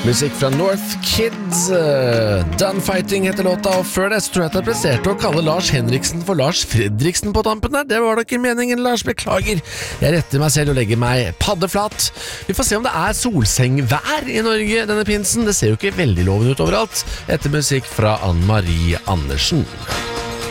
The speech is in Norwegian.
Musikk fra North Kids, Done Fighting heter låta, og før det så tror jeg at jeg presterte å kalle Lars Henriksen for Lars Fredriksen på tampen der. Det var da ikke meningen, Lars, beklager. Jeg retter meg selv og legger meg paddeflat. Vi får se om det er solsengvær i Norge denne pinsen. Det ser jo ikke veldig lovende ut overalt. Etter musikk fra Anne Marie Andersen.